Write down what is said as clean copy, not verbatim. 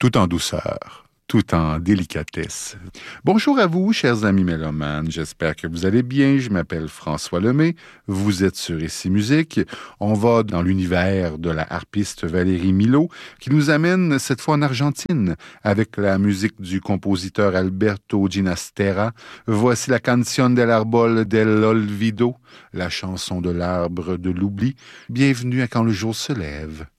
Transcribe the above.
tout en douceur, tout en délicatesse. Bonjour à vous, chers amis mélomanes. J'espère que vous allez bien. Je m'appelle François Lemay. Vous êtes sur Ici Musique. On va dans l'univers de la harpiste Valérie Milhaud, qui nous amène cette fois en Argentine avec la musique du compositeur Alberto Ginastera. Voici la Canción del Árbol del Olvido, la chanson de l'arbre de l'oubli. Bienvenue à Quand le jour se lève.